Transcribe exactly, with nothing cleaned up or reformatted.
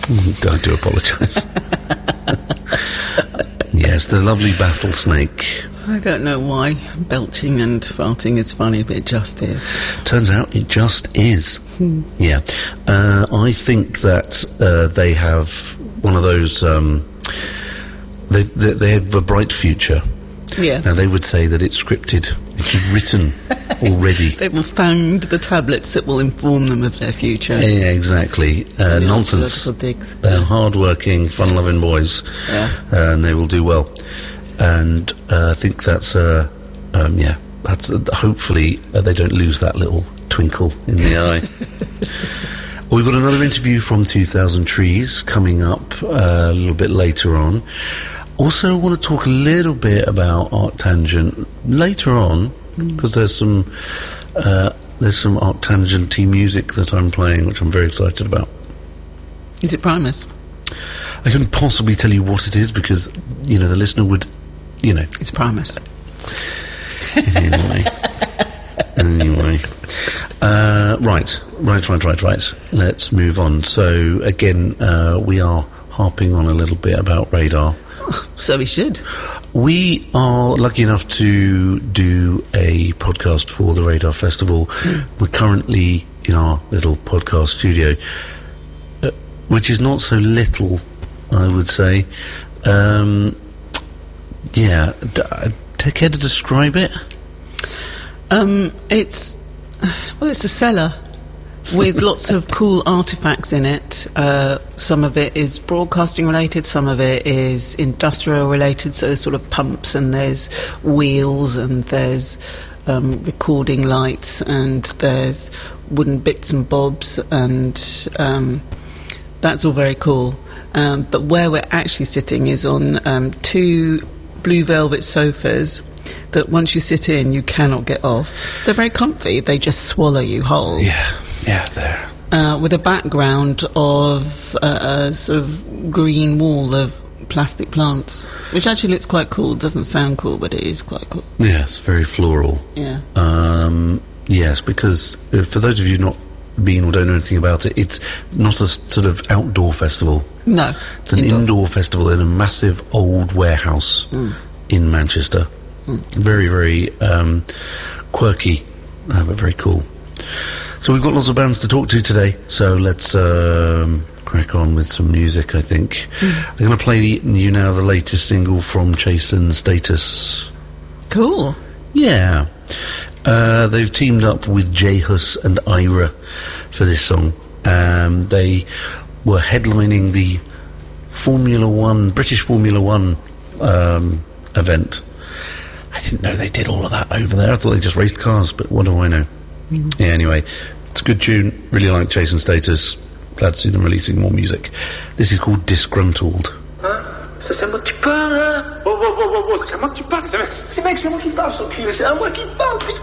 I do apologise. Yes, the lovely battle snake. I don't know why belching and farting is funny, but it just is. Turns out it just is. Hmm. Yeah. Uh, I think that uh, they have one of those... Um, they, they, they have a bright future. Yeah. Now, they would say that it's scripted. It's written already. They will found the tablets that will inform them of their future. Yeah, exactly. Uh, nonsense. They're hard-working, fun-loving boys. Yeah. Uh, and they will do well. And uh, I think that's, uh, um, yeah, that's uh, hopefully uh, they don't lose that little twinkle in the eye. Well, we've got another interview from two thousand Trees coming up uh, a little bit later on. Also, I want to talk a little bit about Arctangent later on, because mm. there's some uh, there's some Arctangent-y music that I'm playing, which I'm very excited about. Is it Primus? I couldn't possibly tell you what it is, because, you know, the listener would, you know... It's Primus. Anyway. anyway. Uh, right. Right, right, right, right. Let's move on. So, again, uh, we are harping on a little bit about Radar. So we should. We are lucky enough to do a podcast for the Radar Festival. Mm. We're currently in our little podcast studio, uh, which is not so little, I would say. Um, yeah, d- take care to describe it. Um, it's well, it's a cellar with lots of cool artifacts in it. Uh, some of it is broadcasting related, some of it is industrial related, so there's sort of pumps and there's wheels and there's um, recording lights and there's wooden bits and bobs, and um, that's all very cool. Um, but where we're actually sitting is on um, two blue velvet sofas that once you sit in, you cannot get off. They're very comfy. They just swallow you whole. Yeah. Yeah, there. Uh, with a background of uh, a sort of green wall of plastic plants, which actually looks quite cool. Doesn't sound cool, but it is quite cool. Yes, very floral. Yeah. Um, yes, because uh, for those of you not been or don't know anything about it, it's not a sort of outdoor festival. No. It's an indoor, indoor festival in a massive old warehouse mm. in Manchester. Mm. Very, very um, quirky, uh, but very cool. So we've got lots of bands to talk to today, so let's um, crack on with some music, I think. Mm. I'm going to play you now the latest single from Chase and Status. Cool. Yeah. Uh, they've teamed up with J Hus and Ira for this song. Um, they were headlining the Formula One, British Formula One um, event. I didn't know they did all of that over there. I thought they just raced cars, but what do I know? Mm-hmm. Yeah, anyway, it's a good tune. Really like Chase and Status. Glad to see them releasing more music. This is called Disgruntled. Hein? Ça c'est moi qui parle, hein? Oh, oh, oh, oh, oh, c'est à moi que tu parles. C'est à moi qui parle, c'est à moi qui parle.